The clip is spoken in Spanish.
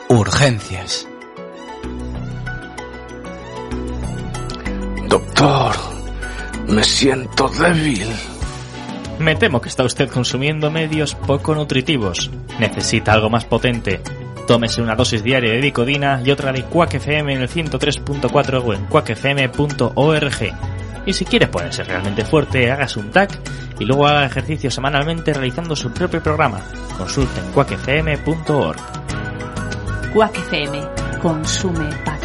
Urgencias. Doctor, me siento débil. Me temo que está usted consumiendo medios poco nutritivos. Necesita algo más potente. Tómese una dosis diaria de Vicodina y otra de Quack FM en el 103.4 o en quackfm.org. Y si quiere ponerse realmente fuerte, hágase un TAC y luego haga ejercicio semanalmente realizando su propio programa. Consulte en quackfm.org. Quack FM. Consume para